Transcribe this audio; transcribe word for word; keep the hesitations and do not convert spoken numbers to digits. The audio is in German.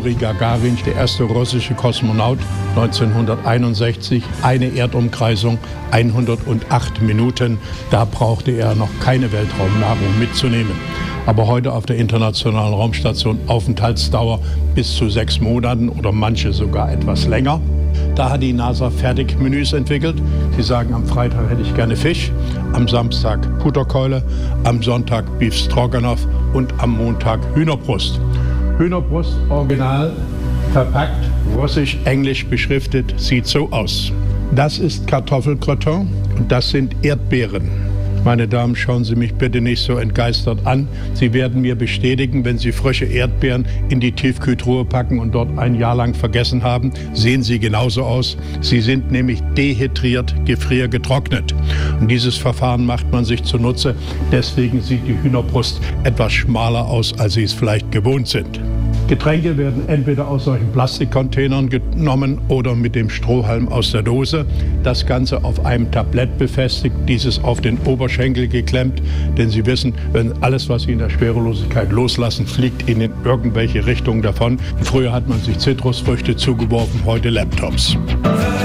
Juri Gagarin, der erste russische Kosmonaut, neunzehnhunderteinundsechzig, eine Erdumkreisung, hundertacht Minuten. Da brauchte er noch keine Weltraumnahrung mitzunehmen. Aber heute auf der Internationalen Raumstation Aufenthaltsdauer bis zu sechs Monaten oder manche sogar etwas länger. Da hat die NASA Fertigmenüs entwickelt. Sie sagen, am Freitag hätte ich gerne Fisch, am Samstag Butterkeule, am Sonntag Beef Stroganoff und am Montag Hühnerbrust. Hühnerbrust original verpackt, russisch, englisch beschriftet, sieht so aus. Das ist Kartoffelgratin und das sind Erdbeeren. Meine Damen, schauen Sie mich bitte nicht so entgeistert an. Sie werden mir bestätigen, wenn Sie frische Erdbeeren in die Tiefkühltruhe packen und dort ein Jahr lang vergessen haben, sehen sie genauso aus. Sie sind nämlich dehydriert, gefriergetrocknet. Und dieses Verfahren macht man sich zunutze. Deswegen sieht die Hühnerbrust etwas schmaler aus, als Sie es vielleicht gewohnt sind. Getränke werden entweder aus solchen Plastikcontainern genommen oder mit dem Strohhalm aus der Dose. Das Ganze auf einem Tablett befestigt, dieses auf den Oberschenkel geklemmt. Denn Sie wissen, wenn alles, was Sie in der Schwerelosigkeit loslassen, fliegt Ihnen in irgendwelche Richtungen davon. Früher hat man sich Zitrusfrüchte zugeworfen, heute Laptops.